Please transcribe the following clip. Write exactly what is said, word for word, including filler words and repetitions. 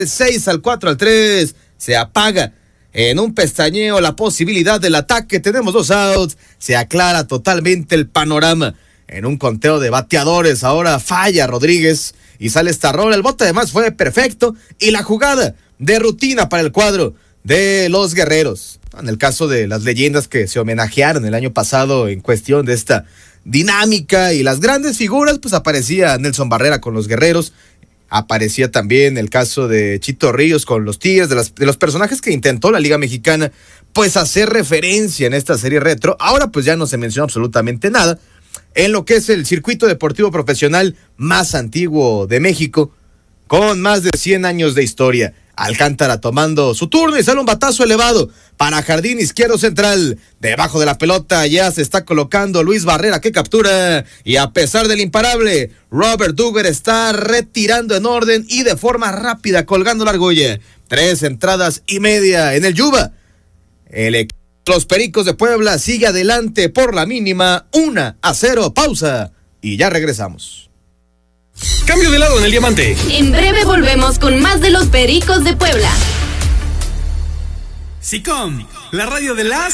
seis al cuatro al tres, se apaga en un pestañeo la posibilidad del ataque, tenemos dos outs, se aclara totalmente el panorama. En un conteo de bateadores ahora falla Rodríguez y sale esta rola, el bote además fue perfecto y la jugada de rutina para el cuadro de los Guerreros. En el caso de las leyendas que se homenajearon el año pasado en cuestión de esta dinámica y las grandes figuras, pues aparecía Nelson Barrera con los Guerreros, aparecía también el caso de Chito Ríos con los Tigres, de, las, de los personajes que intentó la Liga Mexicana, pues hacer referencia en esta serie retro. Ahora pues ya no se menciona absolutamente nada en lo que es el circuito deportivo profesional más antiguo de México, con más de cien años de historia. Alcántara tomando su turno y sale un batazo elevado para jardín izquierdo central. Debajo de la pelota ya se está colocando Luis Barrera, que captura, y a pesar del imparable, Robert Duggar está retirando en orden y de forma rápida, colgando la argolla. Tres entradas y media en el Yuba. El equipo de los Pericos de Puebla sigue adelante por la mínima, una a cero. Pausa y ya regresamos. Cambio de lado en el diamante. En breve volvemos con más de los Pericos de Puebla. SICOM, la radio de las